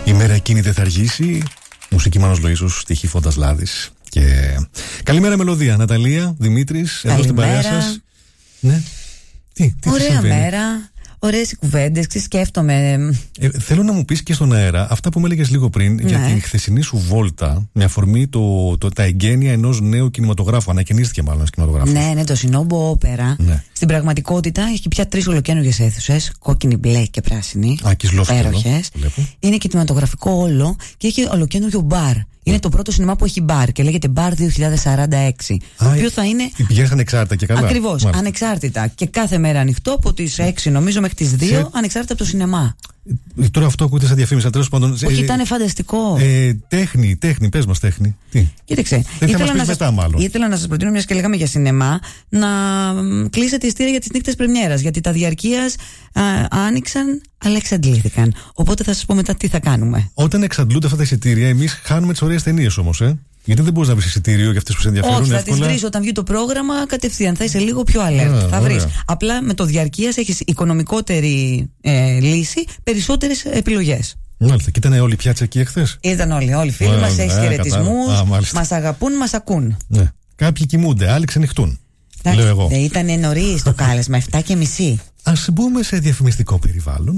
Η μέρα εκείνη δεν θα αργήσει. Μουσική Μάνος Λοΐζος, στοιχή Φώντας Λάδης. Και... καλημέρα μελωδία. Ναταλία, Δημήτρης, εδώ στην παρέα σας. Ναι. Τι ωραία συμβαίνει? Μέρα. Ωραίες οι κουβέντες, σκέφτομαι. Θέλω να μου πεις και στον αέρα αυτά που με έλεγες λίγο πριν, για την χθεσινή σου βόλτα με αφορμή τα εγγένεια ενός νέου κινηματογράφου. Ανακαινίστηκε μάλλον ένας κινηματογράφος. Ναι, το Σινόμπο Όπερα. Ναι. Στην πραγματικότητα έχει πια 3 ολοκαίνουργιες αίθουσες, κόκκινη, μπλε και πράσινη. Υπέροχες. Είναι κινηματογραφικό όλο και έχει ολοκαίνουργιο μπαρ. Είναι το πρώτο σινεμά που έχει μπαρ και λέγεται Bar 2046. Το οποίο θα είναι. Πηγαίνεις ανεξάρτητα και καλά. Ακριβώς, ανεξάρτητα. Και κάθε μέρα ανοιχτό από τις 6 νομίζω μέχρι τις 2, ανεξάρτητα από το σινεμά. Τώρα αυτό ακούγεται σαν διαφήμιση, τέλος πάντων. Όχι, ήταν φανταστικό. Τέχνη, πες μας τέχνη. Τι? Κοίταξε, ήθελα να σας προτείνω, μιας και λέγαμε για σινεμά, να κλείσετε ειστήρια για τις νύχτες πρεμιέρας. Γιατί τα διαρκείας άνοιξαν, αλλά εξαντλήθηκαν. Οπότε θα σας πω μετά τι θα κάνουμε. Όταν εξαντλούνται αυτά τα εισιτήρια, εμείς χάνουμε τις ωραίες ταινίες όμως, Γιατί δεν μπορείς να βρεις εισιτήριο για αυτές που σε ενδιαφέρουν. Όχι, θα τις βρεις όταν βγει το πρόγραμμα κατευθείαν. Θα είσαι λίγο πιο alert. Θα βρεις. Απλά με το διαρκείας έχεις οικονομικότερη λύση, περισσότερες επιλογές. Μάλιστα. Και ήταν όλη η πιάτσα εκεί εχθές. Ήταν όλοι οι φίλοι μας, έχεις χαιρετισμούς, μας αγαπούν, μας ακούν. Ναι. Κάποιοι κοιμούνται, άλλοι ξενυχτούν. Λέω εγώ. Ήταν νωρίς το κάλεσμα, 7:30. Ας μπούμε σε διαφημιστικό περιβάλλον.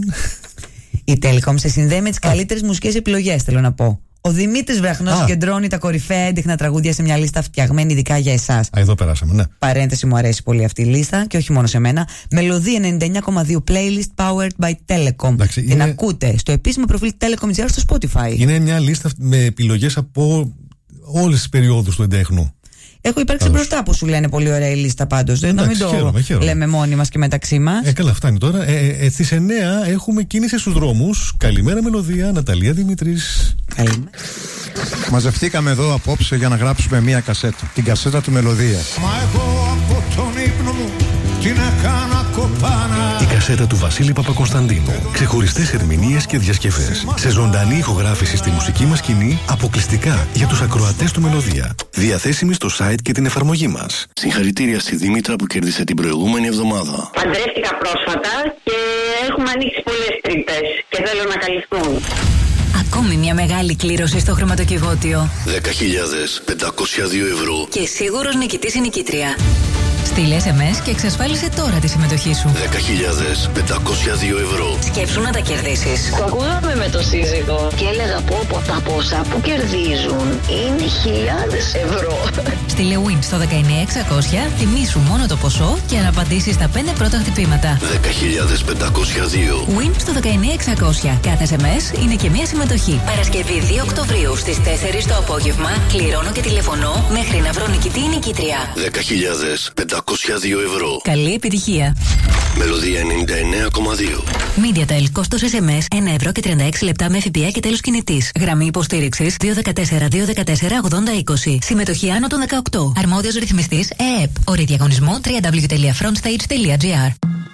Η Telecom σε συνδέει με τις καλύτερες μουσικές επιλογές, θέλω να πω. Ο Δημήτρης Βραχνός συγκεντρώνει τα κορυφαία έντυχνα τραγούδια σε μια λίστα φτιαγμένη ειδικά για εσάς. Εδώ περάσαμε, ναι. Παρένθεση, μου αρέσει πολύ αυτή η λίστα και όχι μόνο σε μένα. Μελωδία 99,2 playlist powered by Telecom. Εντάξει, την ακούτε στο επίσημο προφίλ Telecom.gr στο Spotify. Είναι μια λίστα με επιλογές από όλες τις περιόδους του εντέχνου. Έχω υπάρξει μπροστά που σου λένε πολύ ωραία η λίστα πάντως. Να μην το λέμε μόνοι μας και μεταξύ μας. Καλά, φτάνει τώρα. Στις 9 έχουμε κίνηση στους δρόμους. Καλημέρα Μελωδία, Ναταλία Δημήτρης. Καλημέρα. Μαζευτήκαμε εδώ απόψε για να γράψουμε μία κασέτα. Την κασέτα του Μελωδία. Μα εγώ από τον ύπνο μου την έκανα κοπάνα. Η κασέτα του Βασίλη Παπακοσταντίνου. Ξεχωριστές ερμηνείες και διασκευές. Σε ζωντανή ηχογράφηση στη μουσική μας σκηνή, αποκλειστικά για τους ακροατές του Μελωδία. Διαθέσιμη στο site και την εφαρμογή μας. Συγχαρητήρια στη Δήμητρα που κέρδισε την προηγούμενη εβδομάδα. Παντρεύτηκα πρόσφατα και έχουμε ανοίξει πολλές τρύπες και θέλω να καλυφθούν. Ακόμη μια μεγάλη κλήρωση στο χρηματοκιβώτιο. 10.502 ευρώ. Και σίγουρος νικητής ή νικήτρια. Στείλε SMS και εξασφάλισε τώρα τη συμμετοχή σου. 10.502 ευρώ. Σκέψου να τα κερδίσεις. Το ακούγαμε με το σύζυγο και έλεγα πω τα ποσά που κερδίζουν είναι χιλιάδες ευρώ. Στείλε Win στο 19600, θυμήσου μόνο το ποσό και αν απαντήσεις στα 5 πρώτα χτυπήματα. 10.502. Win στο 19600. Κάθε SMS είναι και μία συμμετοχή. Παρασκευή 2 Οκτωβρίου στις 4 το απόγευμα κληρώνω και τηλεφωνώ μέχρι να βρω νικητή ή νικήτρια. 10.502 ευρώ. Καλή επιτυχία. Μελωδία 99,2. MediaTel, κόστος SMS 1 ευρώ και 36 λεπτά με ΦΠΑ και τέλος κινητής. Γραμμή υποστήριξης 214-214-8020. Συμμετοχή άνω των 18. Αρμόδιος ρυθμιστής ΕΕΠ. Όροι διαγωνισμού www.frontstage.gr.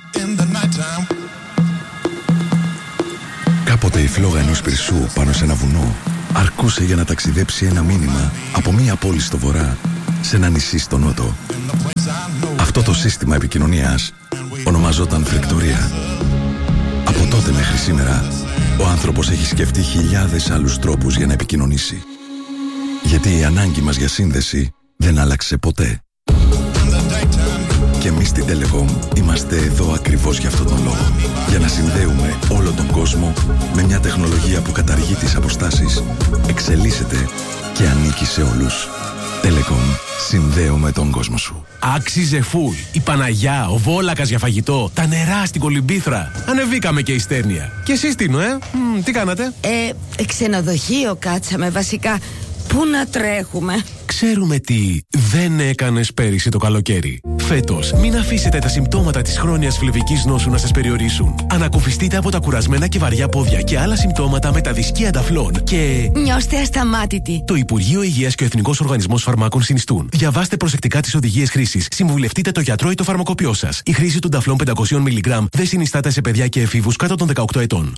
Κάποτε η φλόγα ενός πυρσού πάνω σε ένα βουνό αρκούσε για να ταξιδέψει ένα μήνυμα από μία πόλη στο βορρά σε ένα νησί στο νότο. Αυτό το σύστημα επικοινωνίας ονομαζόταν φρεκτορία. Από τότε μέχρι σήμερα, ο άνθρωπος έχει σκεφτεί χιλιάδες άλλους τρόπους για να επικοινωνήσει. Γιατί η ανάγκη μας για σύνδεση δεν άλλαξε ποτέ. Και εμείς στην Telecom είμαστε εδώ ακριβώς για αυτόν τον λόγο. Για να συνδέουμε όλο τον κόσμο με μια τεχνολογία που καταργεί τις αποστάσεις, εξελίσσεται και ανήκει σε όλους. Telecom. Συνδέουμε τον κόσμο σου. Άξιζε φουλ. Η Παναγιά, ο Βόλακας για φαγητό, τα νερά στην Κολυμπήθρα. Ανεβήκαμε και η Στέρνια. Και εσείς Τίνο, τι κάνατε? Ξενοδοχείο κάτσαμε βασικά. Πού να τρέχουμε? Ξέρουμε τι δεν έκανες πέρυσι το καλοκαίρι. Φέτος, μην αφήσετε τα συμπτώματα της χρόνιας φλεβικής νόσου να σας περιορίσουν. Ανακουφιστείτε από τα κουρασμένα και βαριά πόδια και άλλα συμπτώματα με τα δισκία ταφλών και... Νιώστε ασταμάτητοι. Το Υπουργείο Υγείας και ο Εθνικός Οργανισμός Φαρμάκων συνιστούν. Διαβάστε προσεκτικά τις οδηγίες χρήσης. Συμβουλευτείτε το γιατρό ή το φαρμακοποιό σας. Η χρήση των ταφλών 500 mg δεν συνιστάται σε παιδιά και εφήβους κάτω των 18 ετών.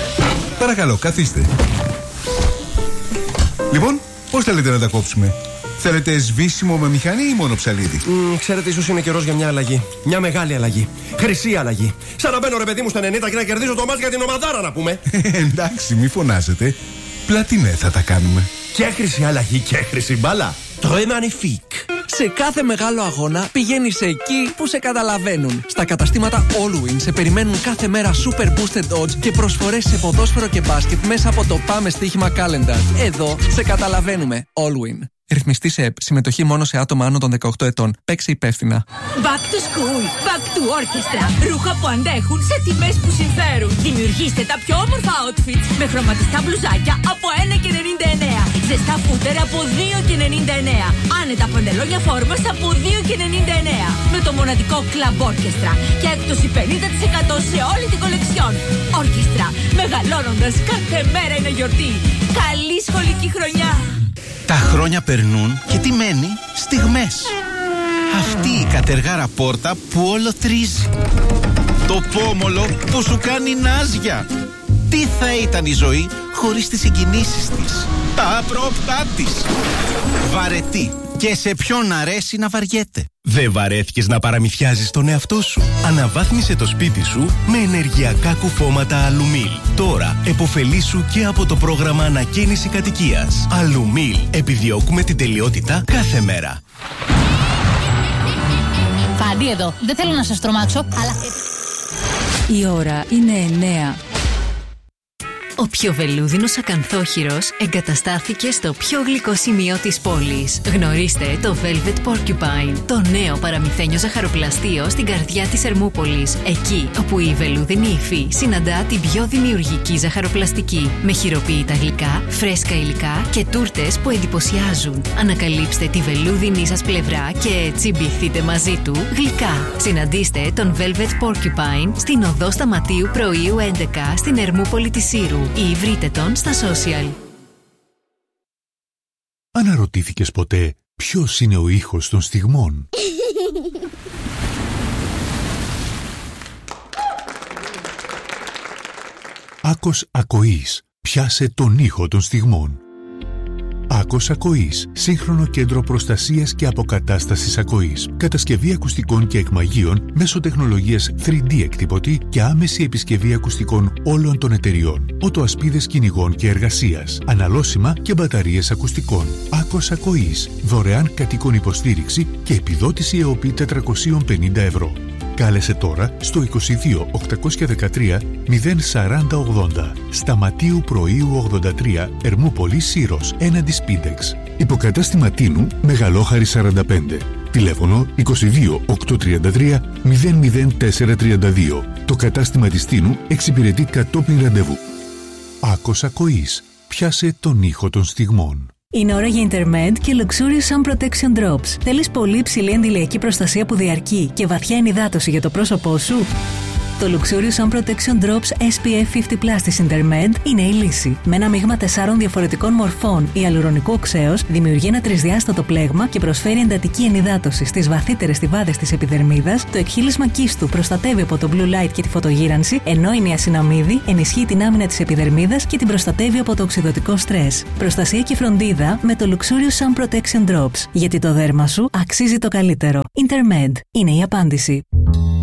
Παρακαλώ, καθίστε. Λοιπόν, πώς θέλετε να τα κόψουμε? Θέλετε σβήσιμο με μηχανή ή μόνο ψαλίδι? Ξέρετε, ίσως είναι καιρός για μια αλλαγή. Μια μεγάλη αλλαγή. Χρυσή αλλαγή. Σαν να μπαίνω, ρε παιδί μου, στα 90 και να κερδίζω το μάτς για την ομαδάρα, να πούμε. Εντάξει, μη φωνάζετε. Πλατινέ θα τα κάνουμε. Και χρυσή αλλαγή και χρυσή μπάλα. Très magnifique. Σε κάθε μεγάλο αγώνα πηγαίνεις εκεί που σε καταλαβαίνουν. Στα καταστήματα Allwin σε περιμένουν κάθε μέρα super boosted odds και προσφορές σε ποδόσφαιρο και μπάσκετ μέσα από το Πάμε Στοίχημα Calendar. Εδώ σε καταλαβαίνουμε. Allwin. Ρυθμιστή σε ΕΠ. Συμμετοχή μόνο σε άτομα άνω των 18 ετών. Παίξε υπεύθυνα. Back to school, back to orchestra. Ρούχα που αντέχουν σε τιμές που συμφέρουν. Δημιουργήστε τα πιο όμορφα outfits με χρωματιστά μπλουζάκια από 1,99. Ζεστά φούτερ από 2,99. Άνετα παντελόνια φόρμας από 2,99. Με το μοναδικό Club Orchestra. Και έκπτωση 50% σε όλη την κολεξιόν. Orchestra. Μεγαλώνοντας κάθε μέρα είναι γιορτή. Καλή σχολική χρονιά. Τα χρόνια περνούν και τι μένει? Στιγμές. Αυτή η κατεργάρα πόρτα που όλο τρίζει. Το πόμολο που σου κάνει νάζια. Τι θα ήταν η ζωή χωρίς τις συγκινήσεις της, τα άπροπτά της. Βαρετή. Και σε ποιον αρέσει να βαριέται. Δεν βαρέθηκες να παραμυθιάζεις τον εαυτό σου? Αναβάθμισε το σπίτι σου με ενεργειακά κουφώματα Αλουμίλ. Τώρα επωφελήσου και από το πρόγραμμα ανακαίνιση κατοικίας. Αλουμίλ. Επιδιώκουμε την τελειότητα κάθε μέρα. Φάντι εδώ. Δεν θέλω να σας τρομάξω, αλλά... Η ώρα είναι 9. Ο πιο βελούδινος ακανθόχειρος εγκαταστάθηκε στο πιο γλυκό σημείο της πόλης. Γνωρίστε το Velvet Porcupine, το νέο παραμυθένιο ζαχαροπλαστείο στην καρδιά της Ερμούπολης. Εκεί όπου η βελούδινη υφή συναντά την πιο δημιουργική ζαχαροπλαστική. Με χειροποίητα γλυκά, φρέσκα υλικά και τούρτες που εντυπωσιάζουν. Ανακαλύψτε τη βελούδινη σας πλευρά και τσιμπηθείτε μαζί του γλυκά. Συναντήστε τον Velvet Porcupine στην οδό Σταματίου Πρωίου 11 στην Ερμούπολη της Σύρου. Ή βρείτε τον στα social. Αναρωτήθηκες ποτέ ποιος είναι ο ήχος των στιγμών? Άκος Ακοής. Πιάσε τον ήχο των στιγμών. Άκος Ακοής. Σύγχρονο κέντρο προστασίας και αποκατάστασης ακοής. Κατασκευή ακουστικών και εκμαγείων μέσω τεχνολογίας 3D εκτυπωτή και άμεση επισκευή ακουστικών όλων των εταιριών. Οτοασπίδες κυνηγών και εργασίας. Αναλώσιμα και μπαταρίες ακουστικών. Άκος Ακοής. Δωρεάν κατοίκων υποστήριξη και επιδότηση ΕΟΠΗ 450 ευρώ. Κάλεσε τώρα στο 22 813 04080. Σταματίου Πρωίου 83, Ερμούπολη Σύρος, έναντι Σπίντεξ. Υποκατάστημα Τίνου, Μεγαλόχαρη 45. Τηλέφωνο 22 833 00432. Το κατάστημα της Τίνου εξυπηρετεί κατόπιν ραντεβού. Άκος Ακοής. Πιάσε τον ήχο των στιγμών. Είναι ώρα για Intermed και Luxurious Sun Protection Drops. Θέλεις πολύ υψηλή αντιλιακή προστασία που διαρκεί και βαθιά ενυδάτωση για το πρόσωπό σου? Το Luxurious Sun Protection Drops SPF 50+ της Intermed είναι η λύση. Με ένα μείγμα 4 διαφορετικών μορφών ιαλουρονικού οξέως δημιουργεί ένα τρισδιάστατο πλέγμα και προσφέρει εντατική ενυδάτωση στις βαθύτερες στιβάδες της επιδερμίδας. Το εκχύλισμα κύστου προστατεύει από το blue light και τη φωτογύρανση, ενώ η νιασιναμίδη ενισχύει την άμυνα της επιδερμίδας και την προστατεύει από το οξυδωτικό στρες. Προστασία και φροντίδα με το Luxurious Sun Protection Drops. Γιατί το δέρμα σου αξίζει το καλύτερο. Intermed είναι η απάντηση.